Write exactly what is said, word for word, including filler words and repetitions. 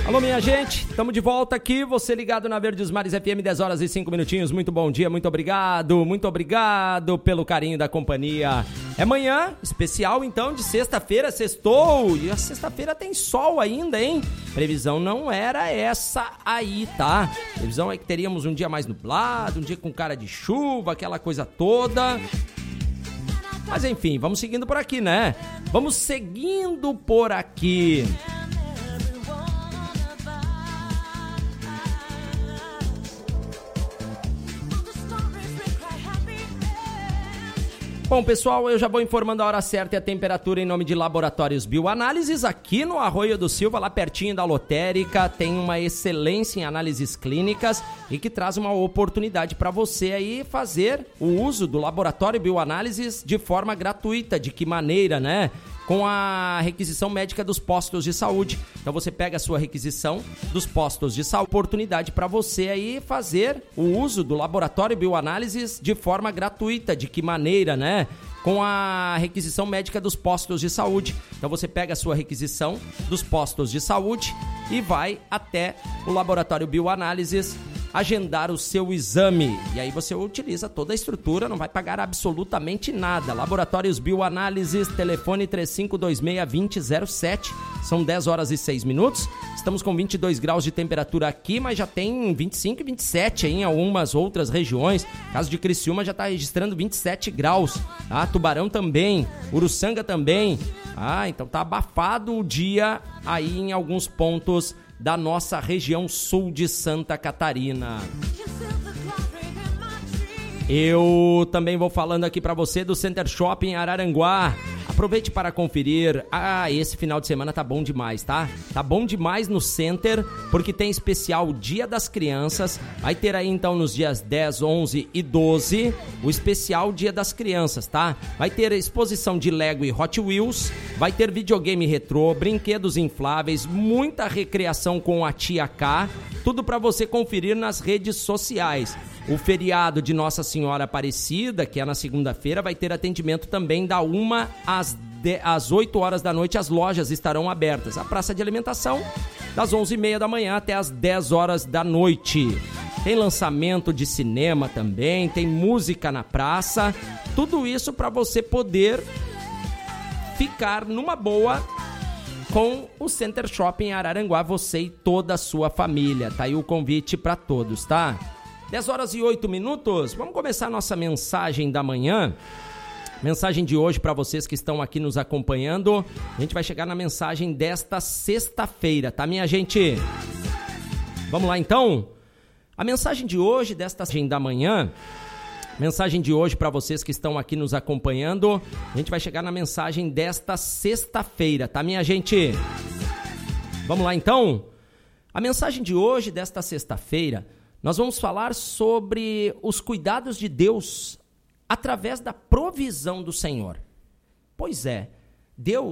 Alô, minha gente, estamos de volta aqui, você ligado na Verdes Mares F M, dez horas e cinco minutinhos, muito bom dia, muito obrigado, muito obrigado pelo carinho da companhia. É manhã especial, então, de sexta-feira, sextou, e a sexta-feira tem sol ainda, hein? Previsão não era essa aí, tá? Previsão é que teríamos um dia mais nublado, um dia com cara de chuva, aquela coisa toda. Mas enfim, vamos seguindo por aqui, né? Vamos seguindo por aqui. Bom, pessoal, eu já vou informando a hora certa e a temperatura em nome de Laboratórios Bioanálises, aqui no Arroio do Silva, lá pertinho da lotérica, tem uma excelência em análises clínicas e que traz uma oportunidade para você aí fazer o uso do Laboratório Bioanálises de forma gratuita. De que maneira, né? Com a requisição médica dos postos de saúde. Então você pega a sua requisição dos postos de saúde, oportunidade para você aí fazer o uso do Laboratório Bioanálises de forma gratuita. De que maneira, né? Com a requisição médica dos postos de saúde. Então você pega a sua requisição dos postos de saúde e vai até o Laboratório Bioanálises agendar o seu exame. E aí você utiliza toda a estrutura, não vai pagar absolutamente nada. Laboratórios Bioanálises, telefone três cinco dois seis, dois zero zero sete. São dez horas e seis minutos. Estamos com vinte e dois graus de temperatura aqui, mas já tem vinte e cinco e vinte e sete em algumas outras regiões. Caso de Criciúma já está registrando vinte e sete graus. Ah, Tubarão também, Uruçanga também. Ah, então tá abafado o dia aí em alguns pontos da nossa região sul de Santa Catarina. Eu também vou falando aqui para você do Center Shopping Araranguá. Aproveite para conferir. Ah, esse final de semana tá bom demais, tá? Tá bom demais no Center, porque tem especial Dia das Crianças. Vai ter aí então nos dias dez, onze e doze o especial Dia das Crianças, tá? Vai ter exposição de Lego e Hot Wheels, vai ter videogame retrô, brinquedos infláveis, muita recreação com a Tia K, tudo para você conferir nas redes sociais. O feriado de Nossa Senhora Aparecida, que é na segunda-feira, vai ter atendimento também da uma às, de, às oito horas da noite. As lojas estarão abertas. A praça de alimentação, das onze e meia da manhã até as dez horas da noite. Tem lançamento de cinema também, tem música na praça. Tudo isso para você poder ficar numa boa com o Center Shopping Araranguá, você e toda a sua família. Tá aí o convite para todos, tá? dez horas e oito minutos, vamos começar a nossa mensagem da manhã. Mensagem de hoje para vocês que estão aqui nos acompanhando. A gente vai chegar na mensagem desta sexta-feira, tá, minha gente? Vamos lá, então? A mensagem de hoje, desta mensagem da manhã, mensagem de hoje para vocês que estão aqui nos acompanhando. A gente vai chegar na mensagem desta sexta-feira, tá, minha gente? Vamos lá, então? A mensagem de hoje, desta sexta-feira, nós vamos falar sobre os cuidados de Deus através da provisão do Senhor. Pois é, Deus